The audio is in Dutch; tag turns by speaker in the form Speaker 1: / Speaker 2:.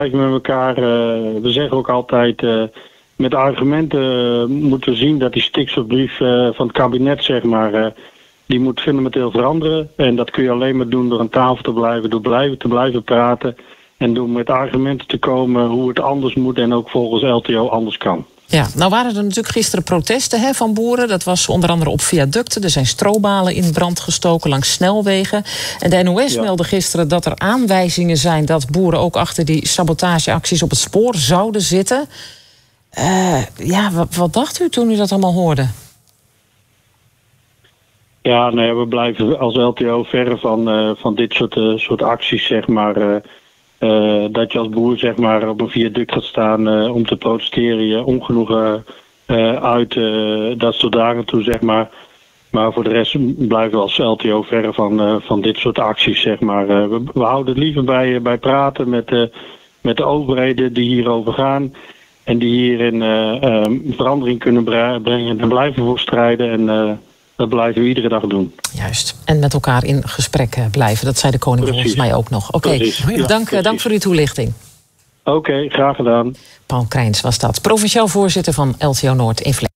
Speaker 1: met elkaar. We zeggen ook altijd, met argumenten moeten we zien dat die stikstofbrief van het kabinet, zeg maar, die moet fundamenteel veranderen. En dat kun je alleen maar doen door aan tafel te blijven, door te blijven praten. En door met argumenten te komen hoe het anders moet en ook volgens LTO anders kan.
Speaker 2: Ja, nou waren er natuurlijk gisteren protesten van boeren. Dat was onder andere op viaducten. Er zijn strobalen in brand gestoken langs snelwegen. En de NOS meldde gisteren dat er aanwijzingen zijn dat boeren ook achter die sabotageacties op het spoor zouden zitten. Wat dacht u toen u dat allemaal hoorde?
Speaker 1: Ja, nee, we blijven als LTO verre van dit soort acties, zeg maar. Dat je als boer, zeg maar, op een viaduct gaat staan om te protesteren, je ongenoegen uit dat soort dagen toe, zeg maar. Maar voor de rest blijven we als LTO verre van dit soort acties, zeg maar. We houden het liever bij praten met de overheden die hierover gaan en die hierin verandering kunnen brengen. Daar blijven we voor strijden en dat blijven we iedere dag doen.
Speaker 2: Juist. En met elkaar in gesprek blijven. Dat zei de koning volgens mij ook nog. Oké. Dank voor uw toelichting.
Speaker 1: Oké, graag gedaan.
Speaker 2: Paul Krijns was dat. Provinciaal voorzitter van LTO Noord in Vlissingen.